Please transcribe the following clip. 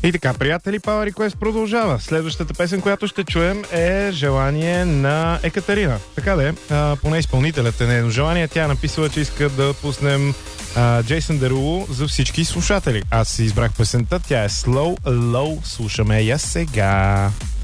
И така, приятели, Power Request продължава. Следващата песен, която ще чуем, е желание на Екатерина. Така да е, поне изпълнителят е нейно желание. Тя е написала, че иска да пуснем Джейсън Деруло за всички слушатели. Аз си избрах песента, тя е Slow Low. Слушаме я сега.